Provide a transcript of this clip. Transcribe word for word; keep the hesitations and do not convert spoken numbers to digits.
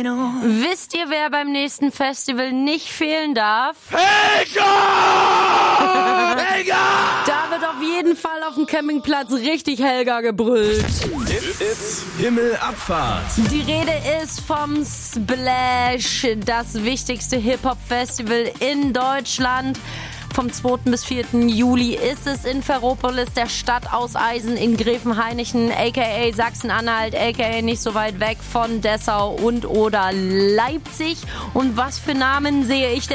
Meinung. Wisst ihr, wer beim nächsten Festival nicht fehlen darf? Helga! Helga! Da wird auf jeden Fall auf dem Campingplatz richtig Helga gebrüllt. It's, it's Himmelabfahrt. Die Rede ist vom Splash, das wichtigste Hip-Hop-Festival in Deutschland. Vom zweiten bis vierten Juli ist es in Ferropolis, der Stadt aus Eisen in Gräfenhainichen, aka Sachsen-Anhalt, aka nicht so weit weg von Dessau und oder Leipzig. Und was für Namen sehe ich denn